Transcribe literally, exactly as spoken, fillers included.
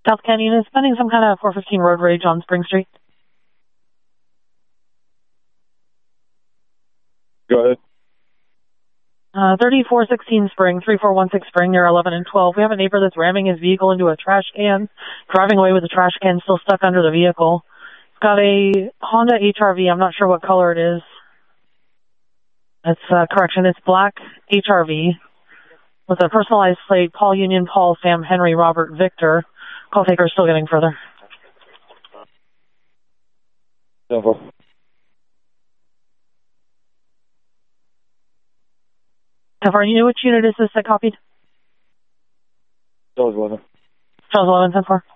South Canyon is spending some kind of four fifteen road rage on Spring Street. Go ahead. Uh, thirty-four sixteen Spring, three four one six Spring, near eleven and twelve. We have a neighbor that's ramming his vehicle into a trash can, driving away with the trash can still stuck under the vehicle. It's got a Honda H R V. I'm not sure what color it is. It's, uh, correction, it's black H R V with a personalized plate, Paul Union, Paul, Sam, Henry, Robert, Victor. Call taker still getting further. Over. Have you know which unit is this that copied? Charles eleven. Charles eleven, ten four.